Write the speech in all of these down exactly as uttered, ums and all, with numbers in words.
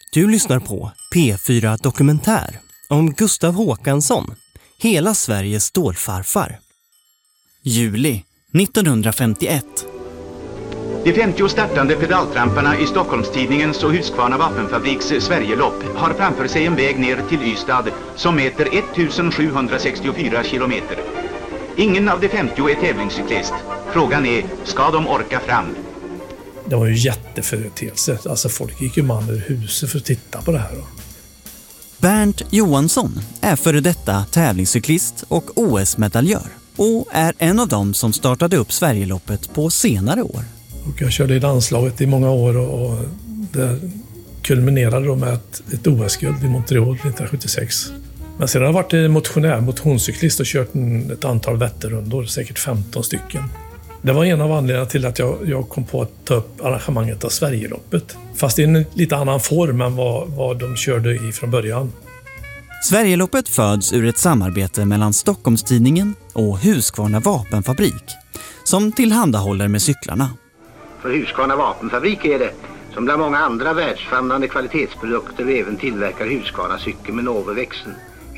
Du lyssnar på P fyra Dokumentär om Gustav Håkansson, hela Sveriges stålfarfar. Juli nittonhundrafemtioett. De femtio startande pedaltramparna i Stockholmstidningens och Husqvarna Vapenfabriks Sverigelopp har framför sig en väg ner till Ystad som mäter ettusensjuhundrasextiofyra kilometer. Ingen av de femtio är tävlingscyklist. Frågan är, ska de orka fram? Det var ju jätteföreteelse. Alltså folk gick ju man ur huset för att titta på det här. Då. Bernt Johansson är före detta tävlingscyklist och O S-medaljör och är en av dem som startade upp Sverigeloppet på senare år. Och jag körde i landslaget i många år och det kulminerade då med ett, ett O S-guld i Montreal nittonhundrasjuttiosex. Men sedan har jag varit motionär, motionscyklist och kört en, ett antal Vätternrundor, säkert femton stycken. Det var en av anledningarna till att jag, jag kom på att ta upp arrangemanget av Sverigeloppet. Fast i en lite annan form än vad, vad de körde i från början. Sverigeloppet föds ur ett samarbete mellan Stockholmstidningen och Husqvarna Vapenfabrik som tillhandahåller med cyklarna. För Husqvarna Vapenfabrik är det, som bland många andra världsfamnande kvalitetsprodukter, även tillverkar Husqvarna cykel med Noveväxeln.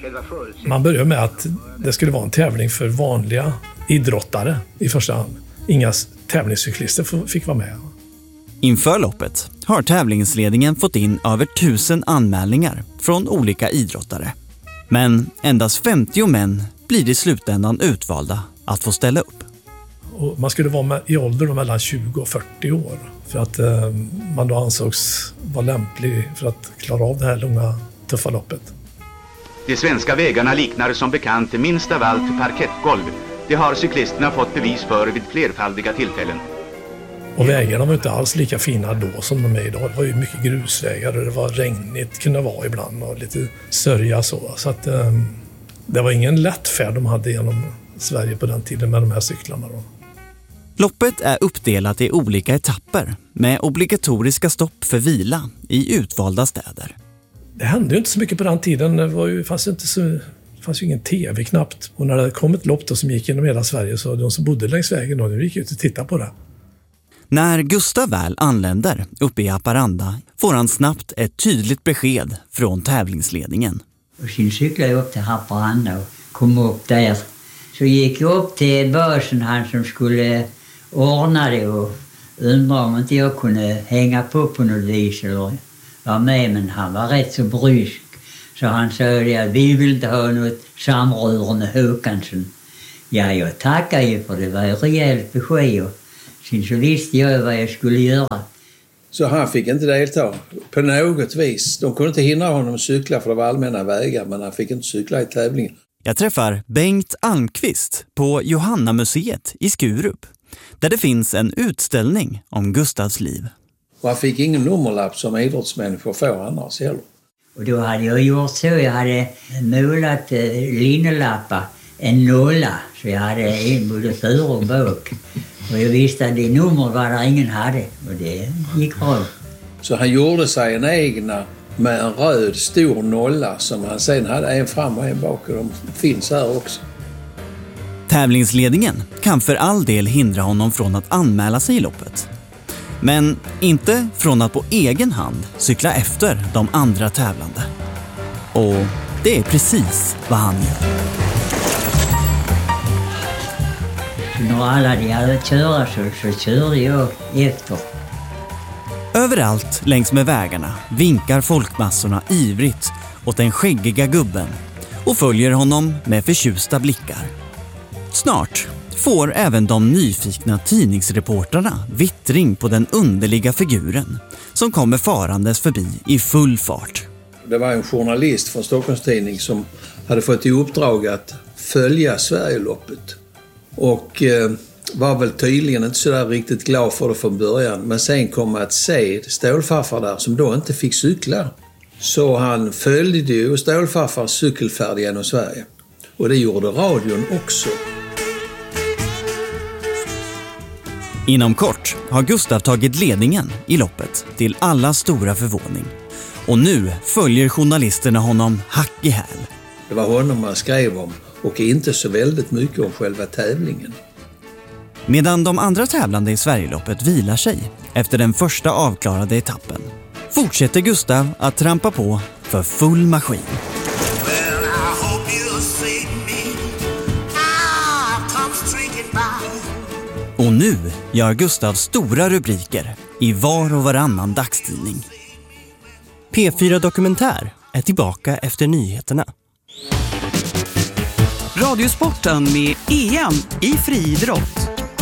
Man börjar med att det skulle vara en tävling för vanliga idrottare i första hand. Inga tävlingscyklister fick vara med. Inför loppet har tävlingsledningen fått in över tusen anmälningar från olika idrottare. Men endast femtio män blir i slutändan utvalda att få ställa upp. Och man skulle vara med, i ålder mellan tjugo och fyrtio år för att eh, man då ansågs vara lämplig för att klara av det här långa, tuffa loppet. De svenska vägarna liknar som bekant minst av allt parkettgolv. Det har cyklisterna fått bevis för vid flerfaldiga tillfällen. Och vägarna var inte alls lika fina då som de är idag. Det var ju mycket grusvägar och det var regnigt, kunde vara ibland och lite sörja så. Så att eh, det var ingen lätt färd de hade genom Sverige på den tiden med de här cyklarna då. Loppet är uppdelat i olika etapper med obligatoriska stopp för vila i utvalda städer. Det hände ju inte så mycket på den tiden. Det var ju, fanns, inte så, det fanns ju ingen tv knappt. Och när det kom ett lopp då som gick genom hela Sverige så de som bodde längs vägen då, de gick ut och tittade på det. När Gustav väl anländer uppe i Haparanda får han snabbt ett tydligt besked från tävlingsledningen. Och sen cyklade jag upp till Haparanda och kom upp där. Så gick jag upp till börsen, han som skulle ordna det, och undrade om inte jag kunde hänga på på något vis eller vara med, men han var rätt så brysk. Så han sa att vi vill inte ha något samrör med Håkansson. Ja, jag tackar ju för det var ett rejält besked. Och sen så visste jag vad jag skulle göra. Så han fick inte delta på något vis. De kunde inte hindra honom att cykla för det var allmänna vägar, men han fick inte cykla i tävlingen. Jag träffar Bengt Almqvist på Johanna-museet i Skurup, där det finns en utställning om Gustavs liv. Och han fick ingen nummerlapp som idrottsmänniskor får annars heller. Och då hade jag gjort så, jag hade målat eh, linnelappar, en nolla, så jag hade en både för och bak. Och jag visste att det nummer var där ingen hade, och det gick bra. Så han gjorde sig en egna med en röd stor nolla som han sen hade en fram och en bak, och de finns här också. Tävlingsledningen kan för all del hindra honom från att anmäla sig i loppet. Men inte från att på egen hand cykla efter de andra tävlande. Och det är precis vad han gör. När alla de hade köra så, så körde jag efter. Överallt längs med vägarna vinkar folkmassorna ivrigt åt den skäggiga gubben och följer honom med förtjusta blickar. Snart får även de nyfikna tidningsreporterna vittring på den underliga figuren som kommer farandes förbi i full fart. Det var en journalist från Stockholmstidning som hade fått i uppdrag att följa Sverigeloppet. Och eh, var väl tydligen inte så där riktigt glad för det från början. Men sen kom att se stålfarfar där som då inte fick cykla. Så han följde ju stålfarfars cykelfärd genom Sverige. Och det gjorde radion också. Inom kort har Gustav tagit ledningen i loppet till alla stora förvåning. Och nu följer journalisterna honom hack i häl. Det var honom man skrev om och inte så väldigt mycket om själva tävlingen. Medan de andra tävlande i Sverigeloppet vilar sig efter den första avklarade etappen fortsätter Gustav att trampa på för full maskin. Och nu gör Gustav stora rubriker i var och varannan dagstidning. P fyra Dokumentär är tillbaka efter nyheterna. Radiosporten med E M i friidrott.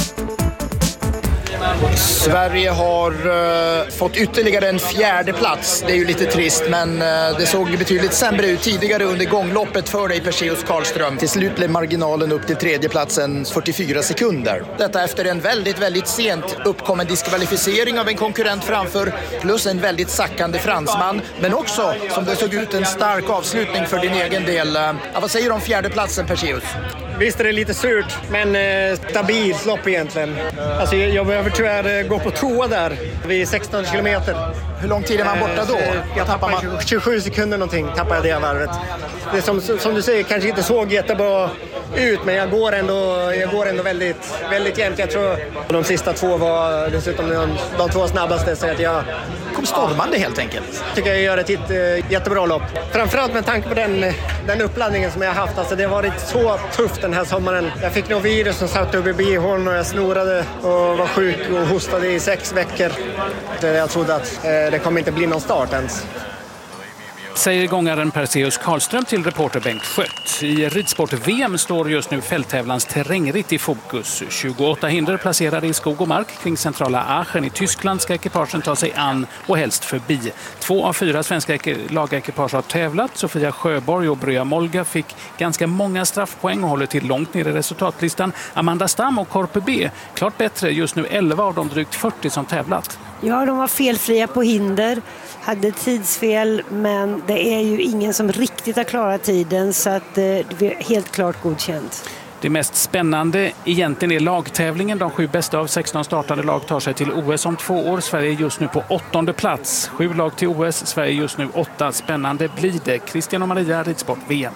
Sverige har uh, fått ytterligare en fjärde plats. Det är ju lite trist, men uh, det såg betydligt sämre ut tidigare under gångloppet för dig, Perseus Karlström. Till slut blev marginalen upp till tredje platsen fyrtiofyra sekunder. Detta efter en väldigt, väldigt sent uppkommen diskvalificering av en konkurrent framför, plus en väldigt sackande fransman, men också, som det såg ut, en stark avslutning för din egen del. Uh, vad säger du om fjärde platsen, Perseus? Visst är det lite surt, men eh, stabilt lopp egentligen. Alltså, jag, jag behöver tyvärr gå på toa där vid sexton kilometer. Hur lång tid är man borta då? Eh, jag tappar man... tjugosju sekunder någonting tappar jag det varvet. Det som, som du säger kanske inte såg jättebra ut, men jag går ändå, jag går ändå väldigt, väldigt jämnt. Jag tror de sista två var dessutom de, de två snabbaste, så att jag kom stormande helt enkelt. Tycker jag gör ett hit, äh, jättebra lopp. Framförallt med tanke på den, den uppladdningen som jag har haft. Alltså, det har varit så tufft den här sommaren. Jag fick något virus som satt upp i bihåln och jag snorade och var sjuk och hostade i sex veckor. Jag trodde att äh, det kommer inte bli någon start ens. Säger gångaren Perseus Karlström till reporter Bengt Skött. I ridsport-V M står just nu fälttävlans terrängritt i fokus. tjugoåtta hinder placerade i skog och mark kring centrala Aachen i Tyskland ska ekipagen ta sig an och helst förbi. Två av fyra svenska lagekipage har tävlat. Sofia Sjöborg och Brya Molga fick ganska många straffpoäng och håller till långt ner i resultatlistan. Amanda Stam och Korpe B klart bättre, just nu elva av de drygt fyrtio som tävlat. Ja, de var felfria på hinder, hade tidsfel, men det är ju ingen som riktigt har klarat tiden, så att det är helt klart godkänt. Det mest spännande egentligen är lagtävlingen. De sju bästa av sexton startande lag tar sig till O S om två år. Sverige är just nu på åttonde plats. Sju lag till O S, Sverige är just nu åtta. Spännande blir det. Christian och Maria, ridsport V M.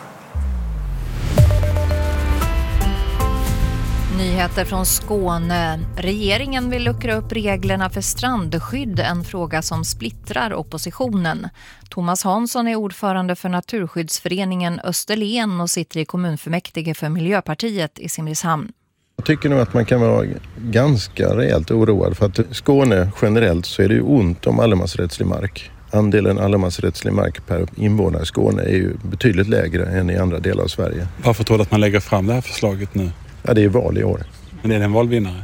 Nyheter från Skåne. Regeringen vill luckra upp reglerna för strandskydd, en fråga som splittrar oppositionen. Thomas Hansson är ordförande för Naturskyddsföreningen Österlen och sitter i kommunfullmäktige för Miljöpartiet i Simrishamn. Jag tycker nog att man kan vara ganska rejält oroad, för att Skåne generellt så är det ju ont om allemansrättslig mark. Andelen allemansrättslig mark per invånare i Skåne är ju betydligt lägre än i andra delar av Sverige. Varför tror du att man lägger fram det här förslaget nu? Ja, det är val i år. Men är det en valvinnare?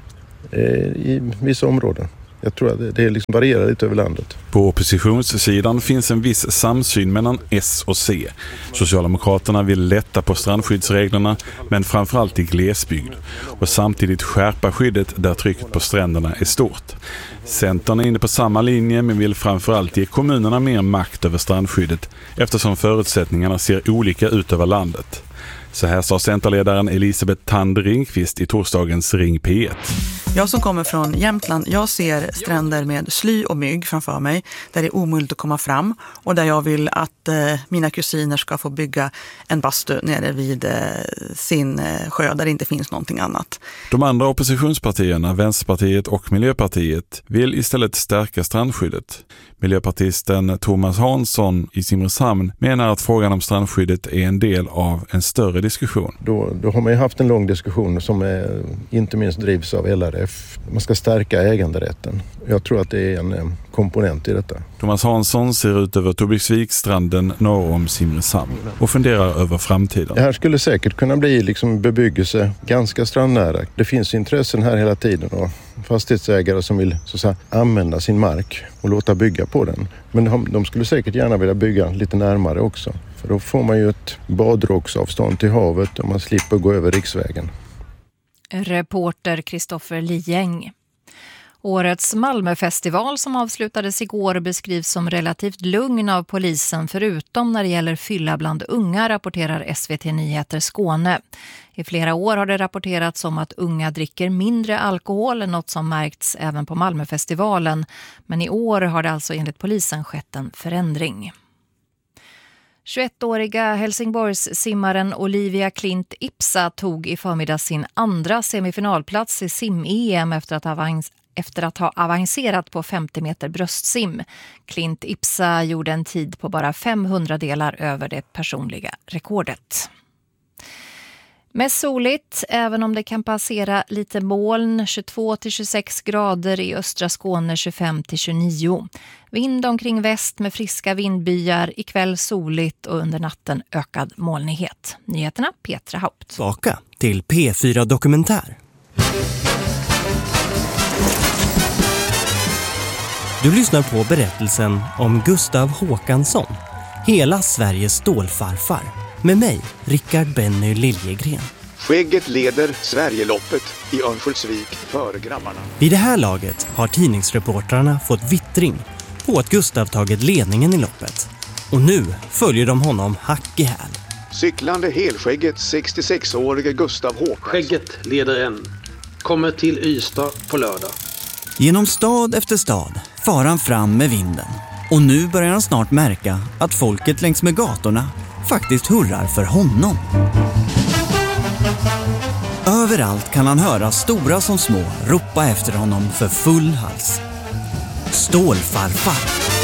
I vissa områden. Jag tror att det, det liksom varierar lite över landet. På oppositionssidan finns en viss samsyn mellan S och C. Socialdemokraterna vill lätta på strandskyddsreglerna, men framförallt i glesbygd. Och samtidigt skärpa skyddet där trycket på stränderna är stort. Centern är inne på samma linje, men vill framförallt ge kommunerna mer makt över strandskyddet, eftersom förutsättningarna ser olika ut över landet. Så här sa centerledaren Elisabeth Tand Ringqvist i torsdagens Ring P ett. Jag som kommer från Jämtland, jag ser stränder med sly och mygg framför mig, där det är omöjligt att komma fram, och där jag vill att eh, mina kusiner ska få bygga en bastu nere vid eh, sin eh, sjö där det inte finns någonting annat. De andra oppositionspartierna, Vänsterpartiet och Miljöpartiet, vill istället stärka strandskyddet. Miljöpartisten Thomas Hansson i Simrishamn menar att frågan om strandskyddet är en del av en större diskussion. Då, då har man ju haft en lång diskussion som är, inte minst drivs av L R F. Man ska stärka äganderätten. Jag tror att det är en komponent i detta. Thomas Hansson ser ut över Tobiksvikstranden norr om Simrishamn och funderar över framtiden. Det här skulle säkert kunna bli liksom bebyggelse ganska strandnära. Det finns intressen här hela tiden och fastighetsägare som vill så att säga, använda sin mark och låta bygga på den. Men de, de skulle säkert gärna vilja bygga lite närmare också. För då får man ju ett badråksavstånd till havet och man slipper gå över riksvägen. Reporter Kristoffer Lieng. Årets Malmöfestival som avslutades igår beskrivs som relativt lugn av polisen, förutom när det gäller fylla bland unga, rapporterar S V T Nyheter Skåne. I flera år har det rapporterats om att unga dricker mindre alkohol, något som märkts även på Malmöfestivalen. Men i år har det alltså enligt polisen skett en förändring. tjugoettåriga Helsingborgs simmaren Olivia Klint Ipsa tog i förmiddag sin andra semifinalplats i sim-E M efter att ha efter att ha avancerat på femtio meter bröstsim. Clint Ipsa gjorde en tid på bara fem hundradelar över det personliga rekordet. Mest soligt, även om det kan passera lite moln, tjugotvå till tjugosex grader i östra Skåne, tjugofem till tjugonio. Vind omkring väst med friska vindbyar, ikväll soligt och under natten ökad molnighet. Nyheterna, Petra Haupt. Tillbaka till P fyra Dokumentär. Du lyssnar på berättelsen om Gustav Håkansson, hela Sveriges stålfarfar. Med mig, Rickard Benny Liljegren. Skägget leder Sverigeloppet i Örnsköldsvik före grabbarna. Vid det här laget har tidningsreportrarna fått vittring på att Gustav tagit ledningen i loppet. Och nu följer de honom hack i häl. Cyklande helskägget sextiosex-årige Gustav Håkansson. Skägget leder en. Kommer till Ystad på lördag. Genom stad efter stad far han fram med vinden. Och nu börjar han snart märka att folket längs med gatorna faktiskt hurrar för honom. Överallt kan han höra stora som små ropa efter honom för full hals. Stålfarfar.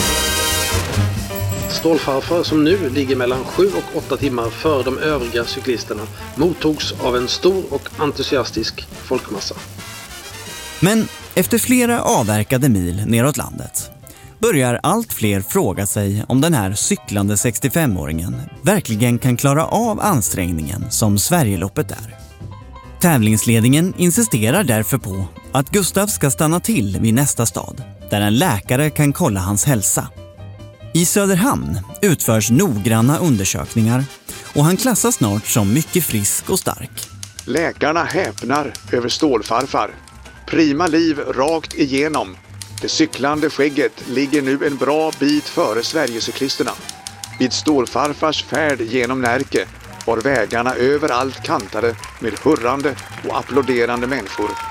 Stålfarfar som nu ligger mellan sju och åtta timmar för de övriga cyklisterna mottogs av en stor och entusiastisk folkmassa. Men efter flera avverkade mil neråt landet börjar allt fler fråga sig om den här cyklande sextiofemåringen verkligen kan klara av ansträngningen som Sverigeloppet är. Tävlingsledningen insisterar därför på att Gustav ska stanna till vid nästa stad, där en läkare kan kolla hans hälsa. I Söderhamn utförs noggranna undersökningar och han klassas snart som mycket frisk och stark. Läkarna häpnar över stålfarfar. Prima liv rakt igenom. Det cyklande skägget ligger nu en bra bit före Sverigecyklisterna. Vid stålfarfars färd genom Närke var vägarna överallt kantade med hurrande och applåderande människor